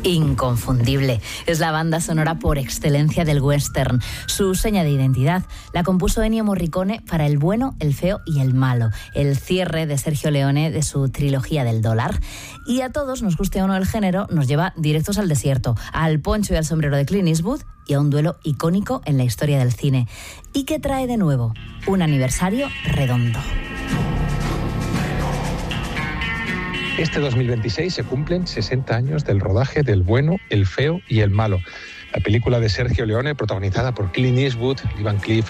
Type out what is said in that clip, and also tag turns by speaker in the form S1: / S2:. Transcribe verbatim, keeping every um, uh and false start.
S1: inconfundible. Es la banda sonora por excelencia del western. Su seña de identidad la compuso Ennio Morricone para El bueno, el feo y el malo, el cierre de Sergio Leone de su trilogía del dólar. Y a todos, nos guste o no el género, nos lleva directos al desierto, al poncho y al sombrero de Clint Eastwood y a un duelo icónico en la historia del cine. ¿Y qué trae de nuevo? Un aniversario redondo.
S2: Este dos mil veintiséis se cumplen sesenta años del rodaje del bueno, el feo y el malo. La película de Sergio Leone, protagonizada por Clint Eastwood, Lee Van Cleef,